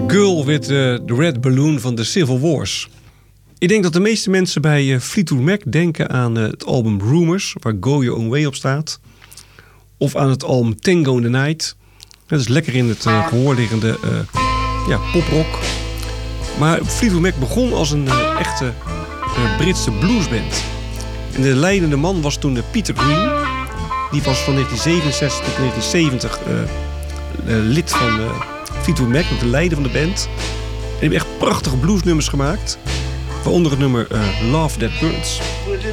Girl with the Red Balloon van de Civil Wars. Ik denk dat de meeste mensen bij Fleetwood Mac denken aan het album Rumors, waar Go Your Own Way op staat. Of aan het album Tango in the Night. Dat is lekker in het gehoor liggende poprock. Maar Fleetwood Mac begon als een echte Britse bluesband. En de leidende man was toen Peter Green. Die was van 1967 tot 1970 lid van Fleetwood Mac, de leider van de band. En die hebben echt prachtige bluesnummers gemaakt. Waaronder het nummer Love That Burns.